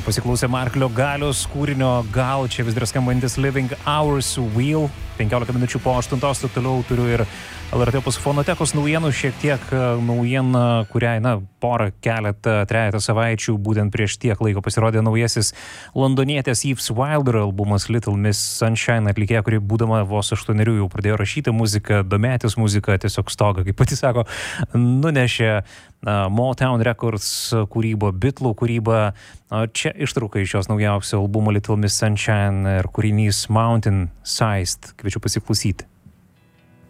Pasiklausė Marklio Galios kūrinio Gal, čia vis dar skambantis Living Hours Wheel. 15 minučių po 8, toliau turiu ir LRT Opus fonotekos naujienų, šiek tiek naujiena, kuriai, trejetą savaičių, būtent prieš tiek laiko pasirodė naujasis londonietės Eves Wilder albumas Little Miss Sunshine, atlikėja, kuri būdama vos 8 jau pradėjo rašyti muziką, domėtis muziką, tiesiog stogą, kaip pati sako, nunešė Motown Records kūrybą, Beatlų kūrybą. Čia ištrauka iš jos naujausio albumo Little Miss Sunshine ir kūrinys Mountain Sized. Kviečiu pasiklausyti.